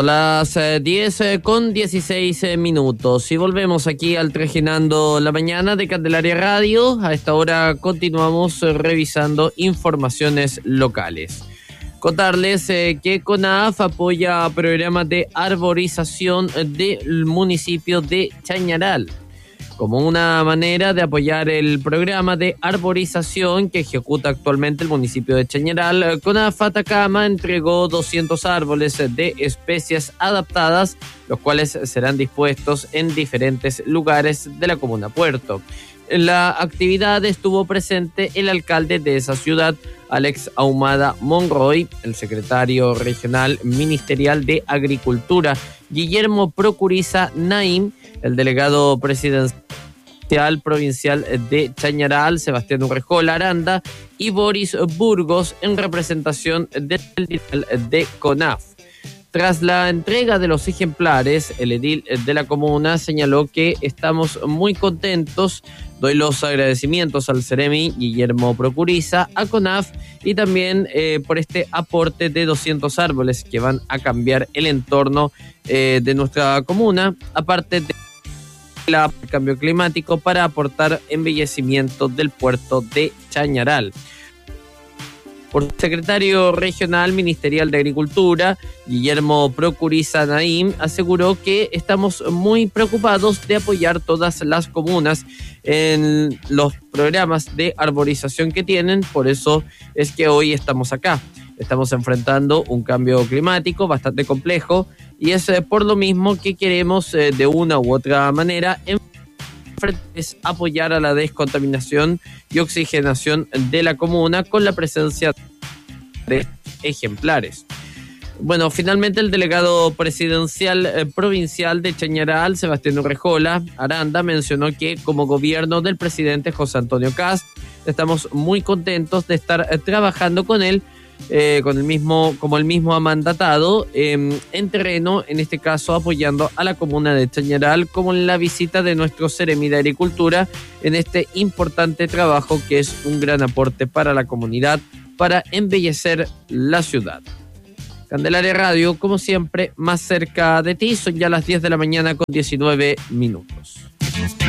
Las 10:16 minutos y volvemos aquí al Trajinando la Mañana de Candelaria Radio. A esta hora continuamos revisando informaciones locales. Contarles que CONAF apoya programas de arborización del municipio de Chañaral. Como una manera de apoyar el programa de arborización que ejecuta actualmente el municipio de Chañaral, CONAF Atacama entregó 200 árboles de especies adaptadas, los cuales serán dispuestos en diferentes lugares de la comuna Puerto. En la actividad estuvo presente el alcalde de esa ciudad, Alex Ahumada Monroy, el secretario regional ministerial de Agricultura, Guillermo Procuriza Naim, el delegado presidencial provincial de Chañaral, Sebastián Urrejola Aranda, y Boris Burgos en representación del de CONAF. Tras la entrega de los ejemplares, el edil de la comuna señaló que estamos muy contentos. Doy los agradecimientos al Ceremi Guillermo Procuriza, a CONAF y también por este aporte de 200 árboles que van a cambiar el entorno de nuestra comuna, aparte de el cambio climático, para aportar embellecimiento del puerto de Chañaral. Por el secretario regional ministerial de Agricultura, Guillermo Procuriza Naim, aseguró que estamos muy preocupados de apoyar todas las comunas en los programas de arborización que tienen. Por eso es que hoy estamos acá. Estamos enfrentando un cambio climático bastante complejo y es por lo mismo que queremos de una u otra manera es apoyar a la descontaminación y oxigenación de la comuna con la presencia de ejemplares. Bueno, finalmente el delegado presidencial provincial de Chañaral, Sebastián Urrejola Aranda, mencionó que como gobierno del presidente José Antonio Kast estamos muy contentos de estar trabajando con él, como el mismo ha mandatado, en terreno, en este caso apoyando a la comuna de Chañaral, como en la visita de nuestro Ceremi de Agricultura en este importante trabajo que es un gran aporte para la comunidad, para embellecer la ciudad. Candelaria Radio, como siempre, más cerca de ti. Son ya las 10 de la mañana con 19 minutos.